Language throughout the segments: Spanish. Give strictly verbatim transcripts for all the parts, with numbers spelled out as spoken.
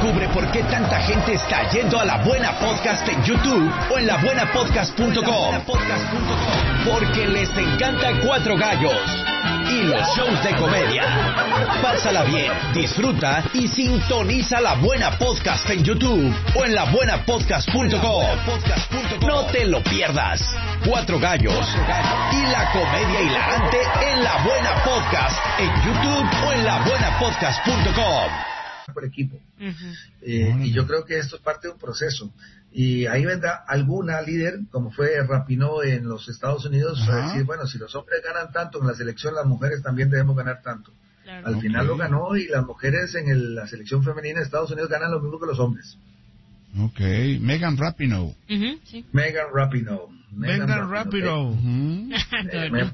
Descubre por qué tanta gente está yendo a La Buena Podcast en YouTube o en la buena podcast punto com. Porque les encanta Cuatro Gallos y los shows de comedia. Pásala bien, disfruta y sintoniza La Buena Podcast en YouTube o en la buena podcast punto com. No te lo pierdas. Cuatro Gallos y la comedia hilarante en La Buena Podcast en YouTube o en la buena podcast punto com. Por equipo. Uh-huh. eh, uh-huh. Y yo creo que esto es parte de un proceso. Y ahí vendrá alguna líder, como fue Rapinoe en los Estados Unidos, uh-huh. a decir, bueno, si los hombres ganan tanto en la selección, las mujeres también debemos ganar tanto. Claro. Al okay. final lo ganó, y las mujeres en el, la selección femenina de Estados Unidos ganan lo mismo que los hombres. Ok, Megan Rapinoe. Uh-huh, sí. Megan Rapinoe. Megan, Megan Rapinoe. Uh-huh. eh, me...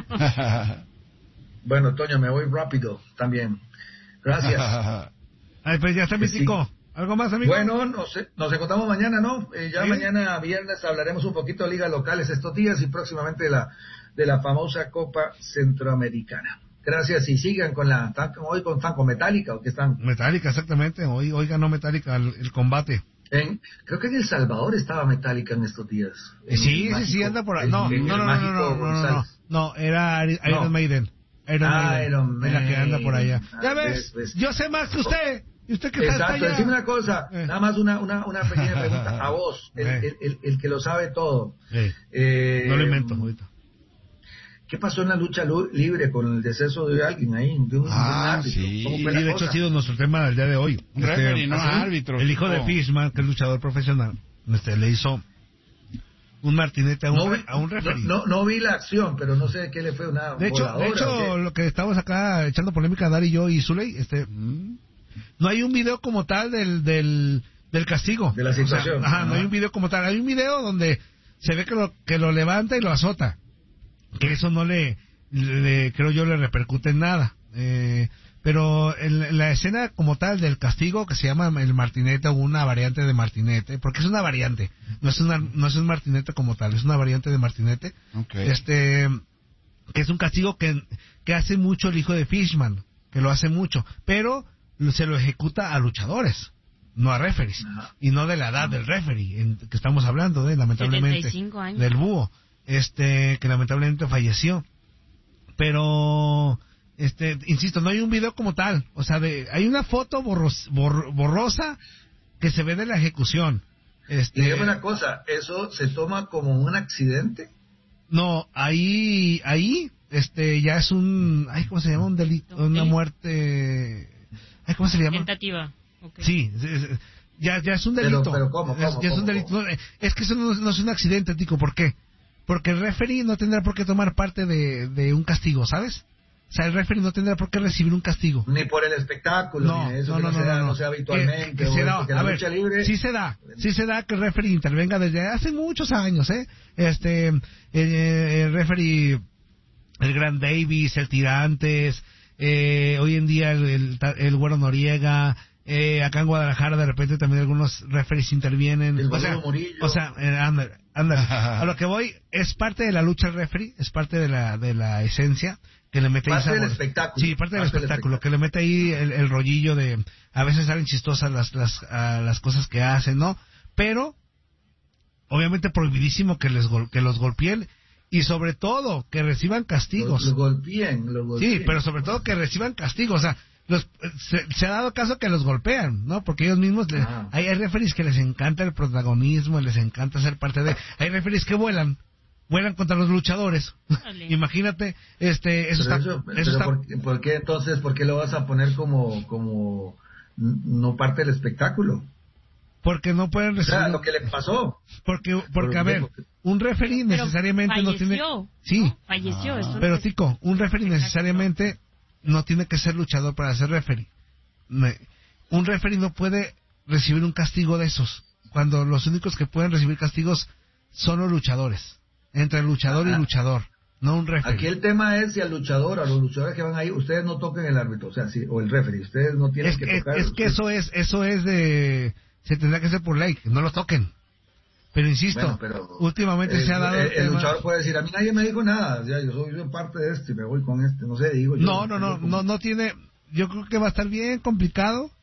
Bueno, Toño, me voy rápido también. Gracias. Ay, pues ya está místico. Sí. ¿Algo más, amigo? Bueno, nos, nos encontramos mañana, ¿no? Eh, ya ¿Sí? Mañana viernes hablaremos un poquito de ligas locales estos días y próximamente de la, de la famosa Copa Centroamericana. Gracias, y sigan con la, tan, hoy con, tan con Metallica, ¿o qué están? Metallica, exactamente, hoy, hoy ganó Metallica el, el combate. En, creo que en El Salvador estaba Metallica en estos días. En sí, sí, sí, anda por ahí. No, no, no, no, no, no, no, no, no, era Iron no. Maiden. Iron ah, Maiden, Iron Maiden. La que anda por allá. Ya ves, ves, yo sé más que usted. ¿Y usted qué Exacto, está allá? Decime una cosa, eh. nada más una, una, una pequeña pregunta a vos, el, eh. el, el, el que lo sabe todo. Eh. Eh, no lo invento ahorita. ¿Qué pasó en la lucha libre con el deceso de alguien ahí? De un, ah, de un sí. ¿Cómo fue la y de cosa? Hecho ha sido nuestro tema del día de hoy. Un este, referee, no árbitro. El hijo de Fishman, que es luchador profesional, este, le hizo un martinete a un, no vi, a un referee. No, no, no vi la acción, pero no sé qué le fue una De hecho, de hecho lo que estamos acá echando polémica, Dar y yo y Zuley, este... Mm, no hay un video como tal del del, del castigo. De la situación. O sea, ajá, no hay un video como tal. Hay un video donde se ve que lo que lo levanta y lo azota. Que eso no le, le creo yo, le repercute en nada. Eh, pero en, en la escena como tal del castigo, que se llama el martinete o una variante de martinete, porque es una variante, no es una no es un martinete como tal, es una variante de martinete. Okay. Este, que es un castigo que, que hace mucho el hijo de Fishman, que lo hace mucho, pero se lo ejecuta a luchadores, no a referees, ajá. Y no de la edad del referee en, que estamos hablando de lamentablemente setenta y cinco años. Del búho, este que lamentablemente falleció. Pero este insisto, no hay un video como tal, o sea, de hay una foto borros, bor, borrosa que se ve de la ejecución. Este, y dígame una cosa, ¿eso se toma como un accidente? No, ahí ahí este ya es un, ay, ¿cómo se llama? Un delito, una muerte. Ay, ¿cómo se le llama? Tentativa. Okay. Sí, ya ya es un delito. Pero, pero ¿cómo? ¿Cómo? Es, ya es un delito. No, es que eso no, no es un accidente, Tico. ¿Por qué? Porque el referee no tendrá por qué tomar parte de, de un castigo, ¿sabes? O sea, el referee no tendrá por qué recibir un castigo. Ni por el espectáculo, no, ni eso no, que no, no, no, se da, no, no sea habitualmente. Que, que se da, que la a ver, lucha libre... sí se da, sí se da que el referee intervenga desde hace muchos años, ¿eh? Este, el, el referee, el Gran Davis, el Tirantes, eh, hoy en día el, el, el Güero Noriega, eh, acá en Guadalajara de repente también algunos referees intervienen. El o sea, Murillo. O sea, eh, anda, anda. A lo que voy, es parte de la lucha el referee, es parte de la, de la esencia. Que le mete parte ahí del espectáculo. Sí, parte, del, parte espectáculo, del espectáculo, que le mete ahí el, el rollillo de, a veces salen chistosas las, las, uh, las cosas que hacen, ¿no? Pero, obviamente prohibidísimo que les gol, que los golpeen, y sobre todo, que reciban castigos. Los, los golpeen, los golpeen. Sí, pero sobre todo que reciban castigos, o sea, los, se, se ha dado caso que los golpean, ¿no? Porque ellos mismos, les, ah. hay, hay referees que les encanta el protagonismo, les encanta ser parte de, hay referees que vuelan, vuelan contra los luchadores. Imagínate, este, eso pero está, eso, eso pero está... ¿por, qué, ¿por qué entonces, por qué lo vas a poner como, como no parte del espectáculo? Porque no pueden recibir... O sea, lo que le pasó. Porque, porque a ver, un referee necesariamente falleció, no tiene... Sí, ¿no? Falleció. Ah. Pero, Tico, un referee necesariamente no tiene que ser luchador para ser referee. Un referee no puede recibir un castigo de esos, cuando los únicos que pueden recibir castigos son los luchadores. Entre luchador Ajá. y luchador, no un referee. Aquí el tema es si al luchador, a los luchadores que van ahí, ustedes no toquen el árbitro, o sea, si, o el referee, ustedes no tienen es, que es, tocar. Es que eso es, eso es de, se tendrá que hacer por ley, que no lo toquen. Pero insisto, bueno, pero últimamente el, se ha dado... El, el, el luchador puede decir, a mí nadie me dijo nada, o sea, yo soy yo parte de esto y me voy con este, no sé, digo yo. No, no, no, no, no tiene, yo creo que va a estar bien complicado